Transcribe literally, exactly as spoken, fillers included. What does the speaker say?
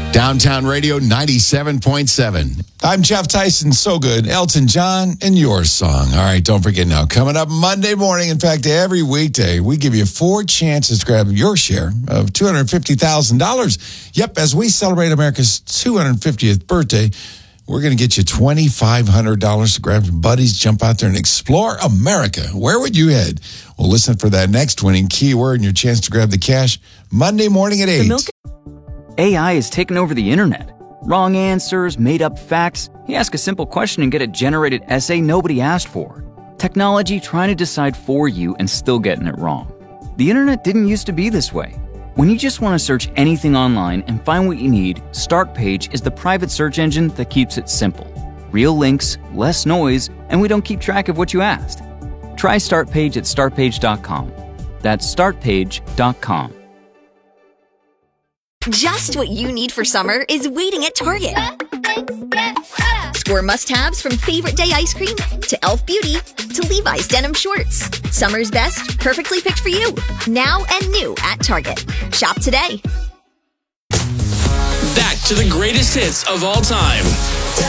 Downtown Radio ninety-seven point seven. I'm Jeff Tyson. So good. Elton John and your song. All right, don't forget now. Coming up Monday morning, in fact, every weekday, we give you four chances to grab your share of two hundred fifty thousand dollars. Yep, as we celebrate America's two hundred fiftieth birthday, we're going to get you two thousand five hundred dollars to grab some buddies, jump out there and explore America. Where would you head? Well, listen for that next winning keyword and your chance to grab the cash Monday morning at eight. A I has taken over the internet. Wrong answers, made-up facts. You ask a simple question and get a generated essay nobody asked for. Technology trying to decide for you and still getting it wrong. The internet didn't used to be this way. When you just want to search anything online and find what you need, Startpage is the private search engine that keeps it simple. Real links, less noise, and we don't keep track of what you asked. Try Startpage at startpage dot com. That's startpage dot com. Just what you need for summer is waiting at Target. Score must-haves from Favorite Day ice cream to Elf Beauty to Levi's denim shorts. Summer's best, perfectly picked for you. Now and new at Target. Shop today. Back to the greatest hits of all time.